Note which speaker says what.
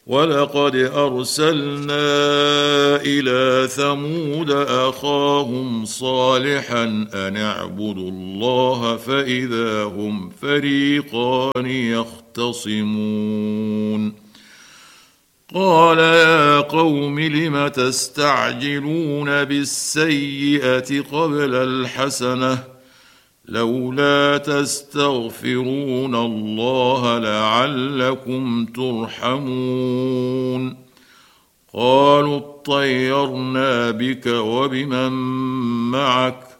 Speaker 1: ولقد أرسلنا إلى ثمود أخاهم صالحا أن اعبدوا الله فإذا هم فريقان يختصمون قال يا قوم لم تستعجلون بالسيئة قبل الحسنة لولا تستغفرون الله لعلكم ترحمون قالوا اطيرنا بك وبمن معك